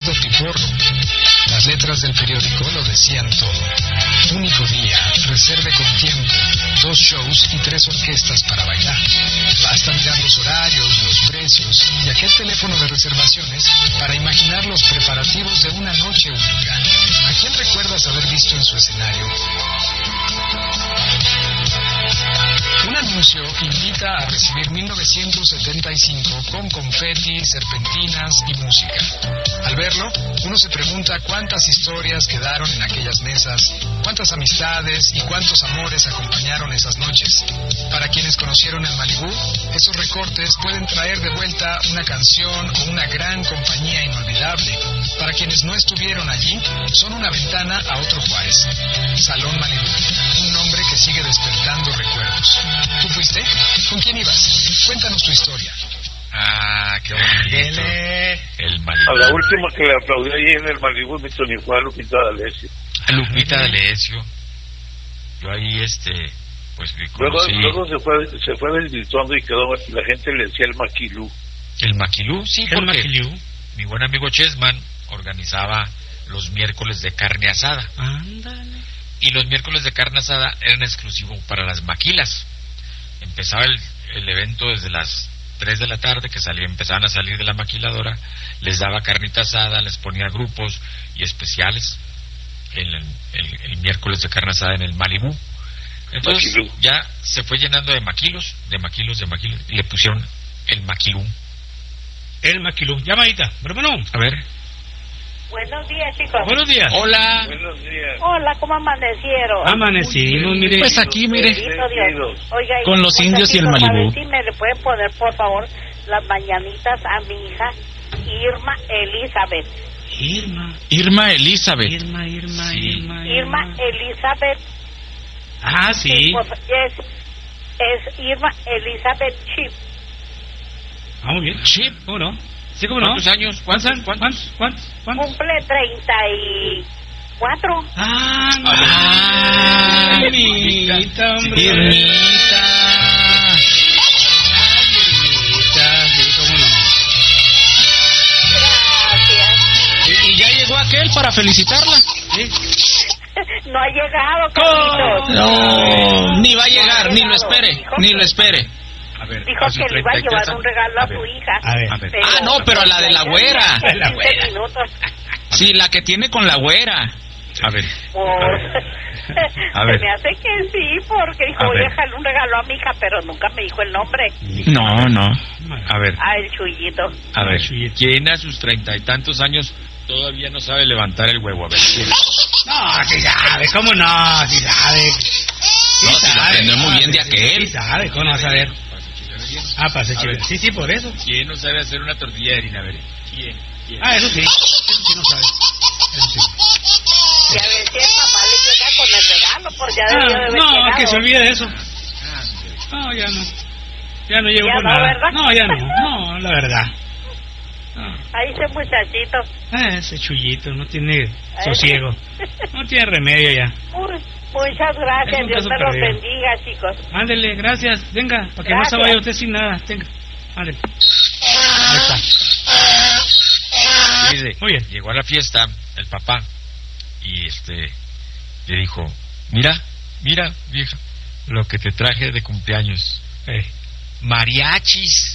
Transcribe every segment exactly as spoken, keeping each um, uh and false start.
Piporro. Las letras del periódico lo decían todo. Único día, reserve con tiempo, dos shows y tres orquestas para bailar. Basta mirar los horarios, los precios y aquel teléfono de reservaciones para imaginar los preparativos de una noche única. ¿A quién recuerdas haber visto en su escenario? Un anuncio invita a recibir mil novecientos setenta y cinco con confeti, serpentinas y música. Al verlo, uno se pregunta cuántas historias quedaron en aquellas mesas, cuántas amistades y cuántos amores acompañaron esas noches. Para quienes conocieron el Malibú, esos recortes pueden traer de vuelta una canción o una gran compañía inolvidable. Para quienes no estuvieron allí, son una ventana a otro Juárez. Salón Malibú, un nombre que sigue despertando recuerdos. ¿Tú fuiste? ¿Con quién ibas? Cuéntanos tu historia. Ah, qué bonito. El Malibú. A la última que le aplaudí ahí en el Malibú me fue a Lupita D'Alessio. A Lupita D'Alessio. Yo ahí, este, pues vi Luego, luego se fue se fue desvirtuando y quedó, la gente le decía el Maquilú. ¿El Maquilú? Sí, el porque Maquilú. Mi buen amigo Chessman organizaba los miércoles de carne asada. Ándale. Y los miércoles de carne asada eran exclusivos para las maquilas. Empezaba el, el evento desde las tres de la tarde, que salía, empezaban a salir de la maquiladora, les daba carnita asada, les ponía grupos y especiales el, el, el miércoles de carne asada en el Malibú. Entonces Maquilú. Ya se fue llenando de maquilos, de maquilos, de maquilos, y le pusieron el Maquilú. El Maquilú. Llamadita, hermano. A ver. Buenos días, chicos. Buenos días. Hola. Buenos días. Hola, ¿cómo amanecieron? Amanecimos, mire. Pues aquí, mire. Dios. Oiga, con los indios y el Malibú. Si me le pueden poner, por favor, las mañanitas a mi hija Irma Elizabeth. Irma. Irma Elizabeth. Irma, Irma, Sí. Irma, Irma. Irma Elizabeth. Ah, sí. Sí, pues, es, es Irma Elizabeth Chip. Ah, muy bien. Chip. ¿Cómo no? Sí, ¿cómo no? ¿Cuántos años? ¿Cuántos? ¿Cuántos? ¿Cuántos? ¿Cuántos? ¿Cuántos? Cumple treinta y cuatro. Ah, Ah, Irmita, hombre. Irmita. Ay, Irmita, sí, cómo no. Gracias. ¿Y, y ya llegó aquel para felicitarla? ¿Sí? No ha llegado, Carlitos. No, ni va a llegar, ni lo espere, Dijo ni que- lo espere. A ver. Dijo que le iba a llevar un regalo a, A ver, su hija. a ver, a ver. pero- Ah, no, pero a la de la güera. En La quince güera. minutos. Sí, la que tiene con la güera. A ver. Por... A ver. Se me hace que sí, porque dijo, A voy a ver. dejarle un regalo a mi hija, pero nunca me dijo el nombre. No, no. A ver. Ah, el Chuyito. A ver, Chuyito. ¿quién a sus treinta y tantos años todavía no sabe levantar el huevo? A ver, ¿quién? No, sí sabe, ¿cómo no? Sí sabe. Sí No, si lo aprendió muy bien de aquel. Sí sabe, ¿cómo no vas a ver? Ah, para hacer A ver. chile. Sí, sí, por eso. ¿Quién no sabe hacer una tortilla de harina? A ver, ¿quién? ¿Quién? Ah, eso sí. Eso sí no sabe. Eso sí. Y a ver si el papá le llega con el regalo, por ya debió de Ah, haber no, llegado. que se olvide de eso. Ah, No, ya no. Ya no llego Ya por no, nada. ¿verdad? No, ya no. No, la verdad. No. Ahí ese muchachito. Ah, ese chullito no tiene sosiego. No tiene remedio ya. Uy, muchas Es gracias, un Dios caso me los perdido. bendiga, chicos. Ándele, gracias. Venga, para que no se Gracias. vaya usted sin nada. Tenga. Ándele. Ahí está. Mire, Muy bien. llegó a la fiesta el papá y este le dijo, mira, mira, vieja, lo que te traje de cumpleaños. Eh. Mariachis.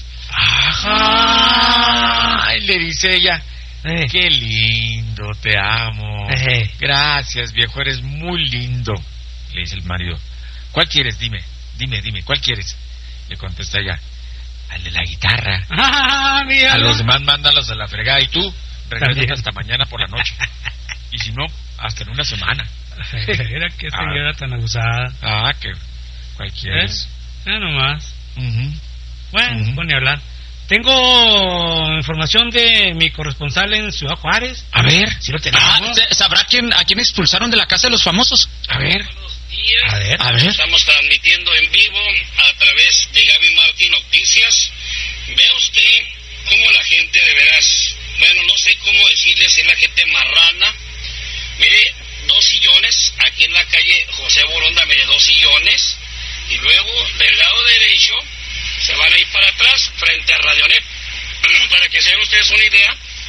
Ajá. Y le dice ella, Eh. qué lindo, te amo. Eh. Gracias, viejo, eres muy lindo. Le dice el marido, ¿cuál quieres? Dime, dime, dime, ¿cuál quieres? Le contesta ella, al de la guitarra. Ah, mira. A los demás mándalos a la fregada y tú regresas También. hasta mañana por la noche. Y si no, hasta en una semana. Era que señora tan abusada. Ah, que cualquiera ¿Eh? es. Ya nomás. Ujú. Bueno, Ujú. pone a hablar. Tengo información de mi corresponsal en Ciudad Juárez. A ver. Sí lo tenemos. Ah, ¿sabrá quién, a quién expulsaron de la casa de los famosos? A ver. Buenos días. A ver. A ver. Estamos transmitiendo en vivo a través de Gaby Martín Noticias. Vea usted cómo la gente de veras, bueno, no sé cómo decirle si es la gente marrana. Mire, dos sillones aquí en la calle José Boronda, mire, dos sillones. Y luego del lado derecho se van a ir para atrás, frente a Radionet. Para que se den ustedes una idea,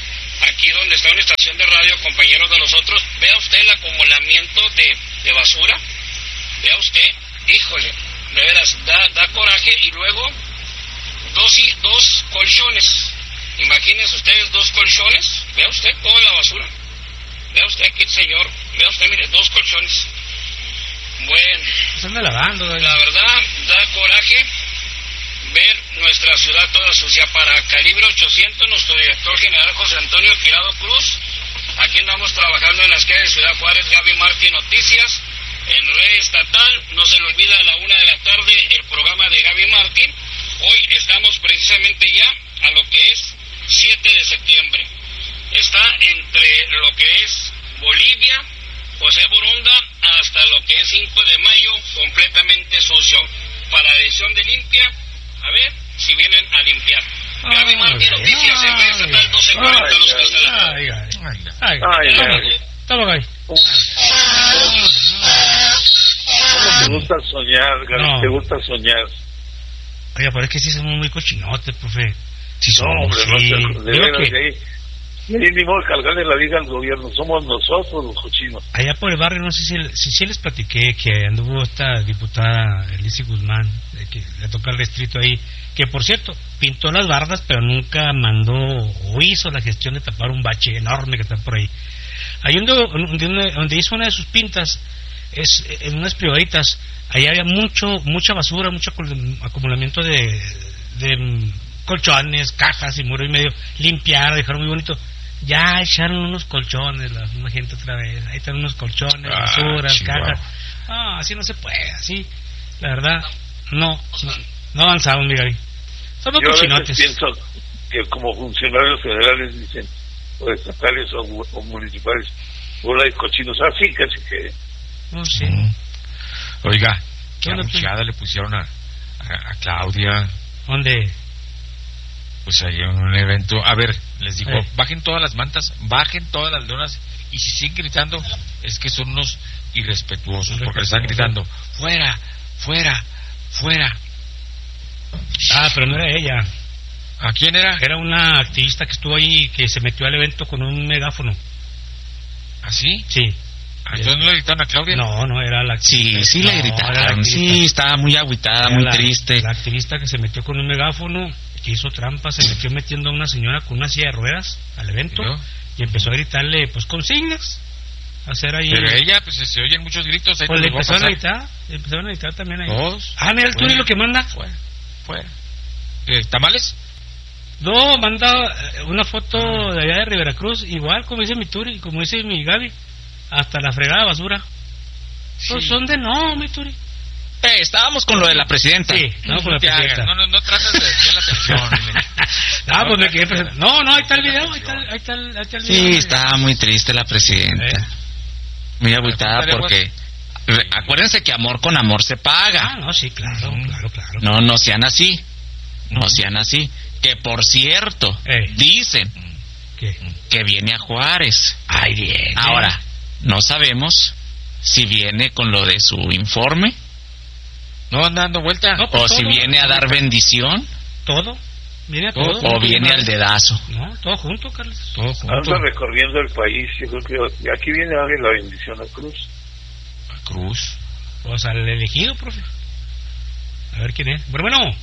aquí donde está una estación de radio, compañeros de nosotros, vea usted el acumulamiento de, de basura, vea usted, híjole, de veras, da, da coraje. Y luego, dos, dos colchones, imagínense ustedes dos colchones, vea usted toda la basura, vea usted aquí, señor, vea usted, mire, dos colchones. Bueno, se anda lavando, ¿eh? La verdad, da coraje ver nuestra ciudad toda sucia. Para Calibre ochocientos, nuestro director general José Antonio Tirado Cruz, aquí andamos trabajando en las calles de Ciudad Juárez. Gaby Martín Noticias, en red estatal, no se le olvida a la una de la tarde el programa de Gaby Martín. Hoy estamos precisamente ya a lo que es siete de septiembre. Está entre lo que es Bolivia, José Boronda, hasta lo que es cinco de mayo, completamente sucio. Para la edición de Limpia, a ver si vienen a limpiar. Ay, Gaby Martín Noticias, en red estatal doce cuarenta, los que están acá. Ay, ay, Ay, ay, ay. Toma, Gaby. ¿Cómo te gusta soñar, Gaby? No. ¿Te gusta soñar? Oiga, pero es que sí somos muy cochinotes, profe. Sí, no, hombre, sí. no te, de Digo veras, que de ahí. Y ahí ni modo de cargarle la vida al gobierno, somos nosotros los cochinos. allá por el barrio, no sé si, si, si les platiqué que anduvo esta diputada Elise Guzmán, de que le toca el distrito ahí, que por cierto, pintó las bardas, pero nunca mandó o hizo la gestión de tapar un bache enorme que está por ahí. Ahí donde, donde, donde hizo una de sus pintas, es en unas privaditas, ahí había mucho mucha basura, mucho acumulamiento de, de colchones, cajas y muro y medio. Limpiar, dejaron muy bonito. Ya echaron unos colchones la misma gente otra vez. Ahí están unos colchones, Ah, basuras, chihuahua. cajas. Ah, así no se puede, así. La verdad, no, no, no avanzamos, mi Gaby. Somos Yo a veces cochinotes. pienso que como funcionarios federales dicen, o estatales o, o municipales, bola de cochinos, así casi que... No sé. Mm. Oiga, qué Bueno, abucheada le pusieron a, a, a Claudia, ¿Dónde? pues ahí en un evento. A ver, les digo, Eh. bajen todas las mantas, bajen todas las donas, y si siguen gritando, es que son unos irrespetuosos, porque le están gritando, fuera, fuera, fuera. Ah, pero no era ella. ¿A quién era? Era una activista que estuvo ahí que se metió al evento con un megáfono. ¿Así? Sí. ¿Entonces no le gritaron a Claudia? No, no, era la Sí, sí le No, era la gritaron. activista. Sí, estaba muy agüitada, Era muy la- triste. La activista que se metió con un megáfono, que hizo trampa, se metió metiendo a una señora con una silla de ruedas al evento ¿Y luego? y empezó a gritarle, pues, consignas. A hacer ahí. Pero ella, pues se oyen muchos gritos. Ahí Pues te le los voy empezaron a pasar. gritar, le empezaron a gritar también ahí. Dos. Ah, mira el Fuera. Turi lo que manda. Fuera, fuera. Eh, ¿Tamales? No, manda eh, una foto de allá de Rivera Cruz, igual como dice mi Turi, como dice mi Gaby, hasta la fregada basura. Pues Sí. son de no, mi Turi. Eh, estábamos con lo de la presidenta. Sí, no, con la te hagas, presidenta. no, no, no tratas de desviar la atención. Ah, pues me tratas quedé de- presente. No, no, ahí está el video, ahí está, el- ahí está, el- ahí está el video. Sí, estaba muy triste la presidenta. Eh. Muy agüitada Pero, porque... re- Acuérdense que amor con amor se Ah, paga. no, sí, claro, Ujú. claro, claro. No, no sean así. No sean así. Que por cierto, Eh. dicen ¿Qué? que viene a Juárez. Ay, bien. Ahora, no sabemos si viene con lo de su informe No anda dando vuelta. No, o pues si todo. viene a dar bendición ¿Todo? ¿Viene a Todo, todo? o viene al dedazo. No, todo junto, Carlos. Todo junto. Anda recorriendo el país, yo creo que aquí viene a darle la bendición a Cruz. A Cruz. O sea, el elegido, profe. A ver quién es. Bueno, bueno.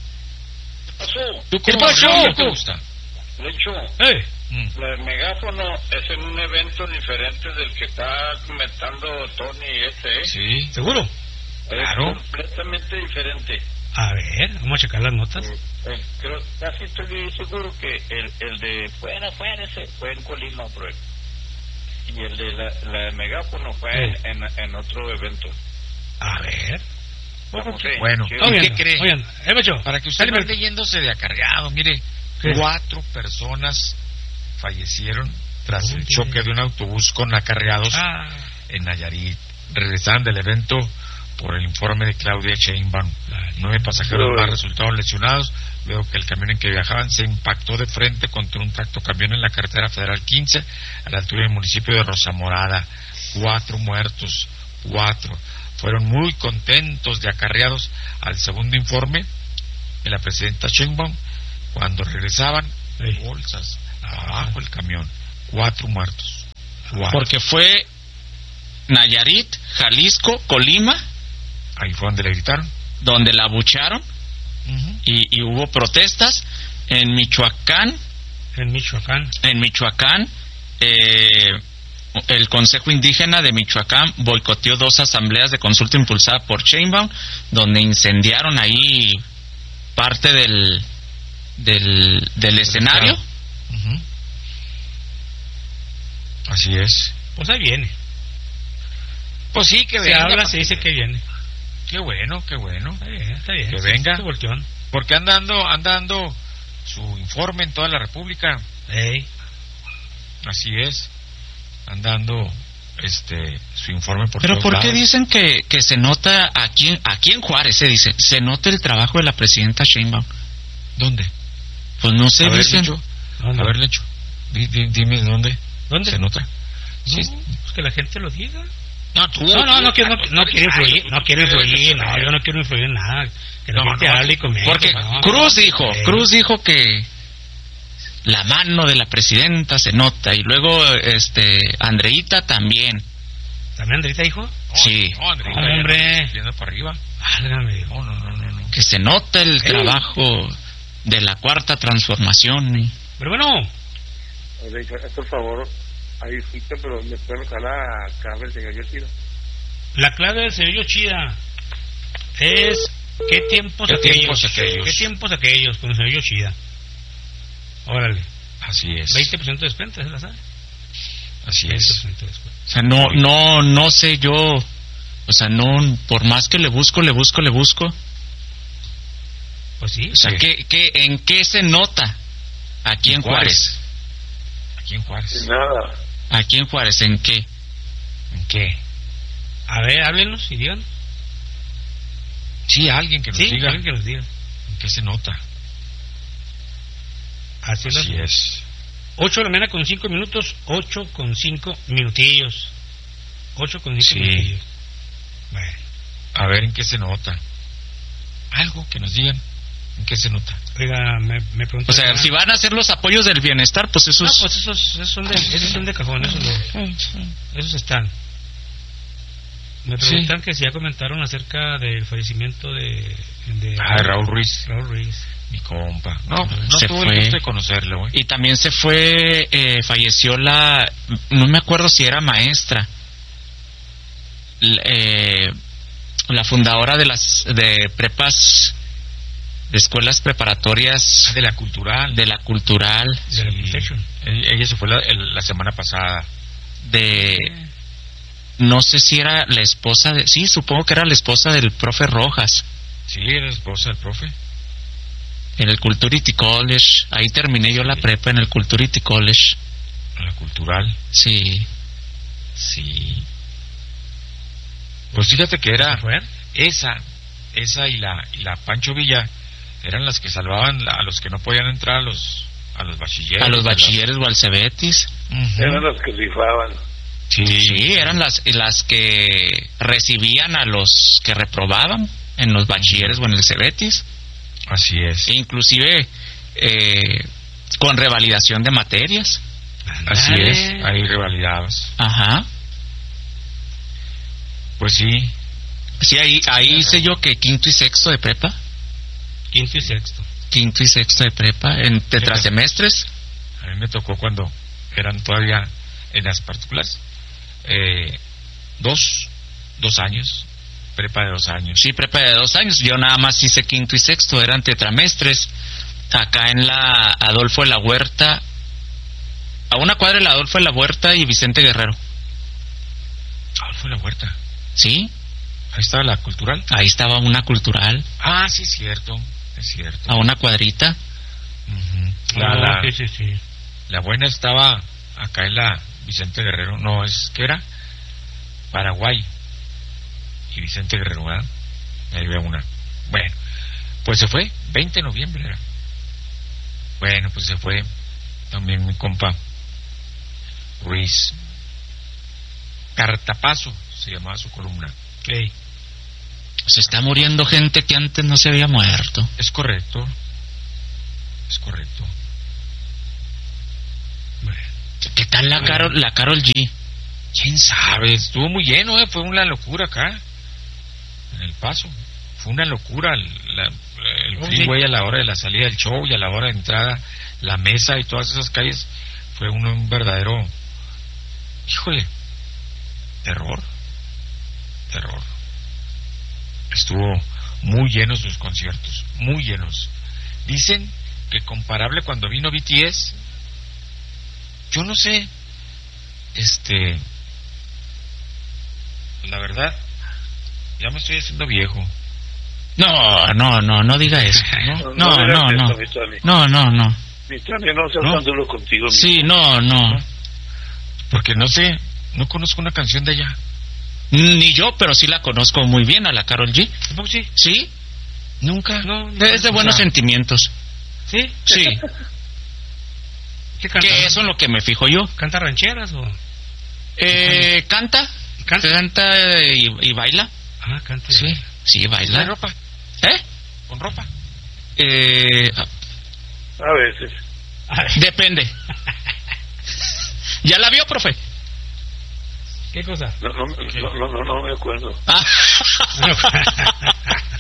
¿Tú ¿Qué cómo pasó? no te gusta? Lucho, Eh, Mm. el megáfono es en un evento diferente del que está comentando Tony este, ¿eh? Sí. ¿seguro? Es claro. completamente diferente. A ver, vamos a checar las notas. Eh, creo, casi estoy seguro que el, el de fuera, fuera, ese fue en Colima, bro. Y el de la, la de megáfono fue Eh. en, en, en otro evento. A ver. ¿Cómo que? Bueno, ¿Qué- ¿y Oigan, qué cree? oigan, eh, Becho, Para que usted dale, no ande yéndose de acarreado, mire, ¿Qué? cuatro personas fallecieron tras el Oye. choque de un autobús con acarreados Ah, en Nayarit. Regresaban del evento por el informe de Claudia Sheinbaum. Nueve pasajeros Uy. más resultaron lesionados luego que el camión en que viajaban se impactó de frente contra un tractocamión en la carretera federal quince a la altura del municipio de Rosamorada. Cuatro muertos, cuatro. Fueron muy contentos de acarreados al segundo informe de la presidenta Sheinbaum. Cuando regresaban, Sí. bolsas abajo el camión, Cuatro muertos. Cuatro. Porque fue Nayarit, Jalisco, Colima. Ahí fue donde le gritaron. Donde la abuchearon. Uh-huh. y, y hubo protestas. En Michoacán. En Michoacán. En Michoacán. Eh, el Consejo Indígena de Michoacán boicoteó dos asambleas de consulta impulsada por Sheinbaum, donde incendiaron ahí parte del del, del escenario. Uh-huh. Así es. Pues ahí viene. Pues sí, que se venga. habla, se dice que viene. Qué bueno, qué bueno. Está bien, está bien. Que sí, venga. Sí, porque anda dando, anda dando su informe en toda la República. Ey. Así es. Anda dando este su informe por Pero todos ¿por qué lados. dicen que, que se nota aquí en, aquí en Juárez se dice, se nota el trabajo de la presidenta Sheinbaum? ¿Dónde? Pues no sé, a ver, dicen. Lecho, ¿Dónde? a ver, Lecho, di, di, dime dónde. ¿Dónde? Se nota. No, Sí. pues que la gente lo diga. No, tú, No, no, no, tú, quiero, no, no quiero influir, no quiero influir, no, no, yo no quiero influir en nada. Que la No, gente no, hable y comente. Porque no, Cruz no, dijo, ey. Cruz dijo que la mano de la presidenta se nota, y luego este Andreita también. ¿También Andrita dijo? Sí. No, Andrés, No, hombre. yendo para arriba. Válgame. No, no, no, no, no. Que se nota el Ey. trabajo de la cuarta transformación. y- Pero bueno, Oye, por favor, ahí existe, pero me pueden jalar a Carmen, señor Yoshida. la clave del señor Yoshida es ¿qué tiempos ¿Qué aquellos? tiempos aquellos? ¿Qué tiempos aquellos con el señor Yoshida? Órale, Así es. veinte por ciento de descuento, ¿se la sabe? Así veinte por es. ciento de descuento. O sea, no, no, no sé yo, o sea, no, por más que le busco, le busco, le busco. Pues sí, O sea, Sí. ¿qué, qué, ¿en qué se nota aquí en Juárez? Aquí en Juárez. Nada. Aquí en Juárez, ¿en qué? ¿En qué? a ver, háblenos y digan. Sí, alguien que nos Sí, diga. alguien que nos diga. ¿En qué se nota? Así, Así es. es. ocho de la mañana con cinco minutos, ocho con cinco minutillos. ocho con cinco Sí. minutillos. Bueno, A ver, ¿en qué se nota? Algo que nos digan. ¿En qué se nota? oiga, me, me pregunto. O sea, si van a hacer los apoyos del bienestar, pues No, esos... pues esos, esos, son de, esos son de cajón, esos, de- esos están. Me Sí. preguntan que si ya comentaron acerca del fallecimiento de, de Ah, Raúl Ruiz, Raúl Ruiz. mi compa. No, no Se tuve el fue. gusto de conocerlo, güey. Y también se fue, eh, falleció la, no me acuerdo si era maestra, L- eh, la fundadora de las de prepas, de escuelas preparatorias Ah, de la cultural. de la cultural, De la Sí. Protection. Ella ella se fue la, el- la semana pasada. de, no sé si era la esposa de, sí, supongo que era la esposa del profe Rojas, Sí, era esposa del profe. en el Culturity College, ahí terminé yo la prepa en el Culturity College, En la cultural. sí. Sí. Pues fíjate que era ¿Se fue? esa, esa y la y la Pancho Villa eran las que salvaban la- a los que no podían entrar a los a los bachilleres. A los de las- bachilleres o al Cebetis. Ujú. Eran los que rifaban. Sí, Sí, eran las las que recibían a los que reprobaban en los bachilleres o en el Cebetis, así es. e inclusive eh, con revalidación de materias. Así Ándale. es, ahí revalidabas. Ajá. Pues sí, Sí, ahí ahí hice yo que quinto y sexto de prepa, Quinto y sexto. quinto y sexto de prepa en tetrasemestres. a mí me tocó cuando eran todavía en las particulares. Eh, dos, dos años, prepa de dos años. Sí, prepa de dos años. Yo nada más hice quinto y sexto, eran tetramestres. Acá en la Adolfo de la Huerta, a una cuadra de la Adolfo de la Huerta y Vicente Guerrero. Ah, fue la huerta. Sí, Ahí estaba la cultural. ahí estaba una cultural, Ah, sí, es cierto, es cierto. a una cuadrita. Ujú. La, Ah, la, sí, sí, sí. la buena estaba acá en la Vicente Guerrero. No, es que era Paraguay y Vicente Guerrero, ¿verdad? Ahí veo una. Bueno, pues se fue, veinte de noviembre era. Bueno, pues se fue también mi compa Ruiz. Cartapazo se llamaba su columna. Ey, Se está muriendo gente que antes no se había muerto. Es correcto. Es correcto. bueno. ¿Qué tal la Karol, la Karol G? ¿Quién sabe? Estuvo muy lleno, ¿eh? Fue una locura acá, en El Paso. Fue una locura la, el freeway a la hora de la salida del show y a la hora de entrada, la mesa y todas esas calles. Fue un, un verdadero, híjole, terror, terror. Estuvo muy llenos sus conciertos, muy llenos. Dicen que comparable cuando vino B T S, yo no sé, este, la verdad, ya me estoy haciendo viejo. No, no, no, no diga eso. No, no, no, no. No, no, no. Mi Tami, no seas tan duro contigo. Sí, no, no. Porque no sé, no conozco una canción de allá. Ni yo, pero sí la conozco muy bien a la Karol G. Sí. ¿Sí? Nunca. No, es de buenos sentimientos. ¿Sí? Sí. ¿Qué canta? Que eso es lo que me fijo yo. ¿Canta rancheras o...? Eh, canta. ¿Canta? Canta y, y baila. Ah, canta. Sí, sí, baila. ¿Con ropa? ¿Eh? ¿Con ropa? Eh... A veces. Depende. ¿Ya la vio, profe? ¿Qué cosa? No, no, no, no, no, no me acuerdo. Ah.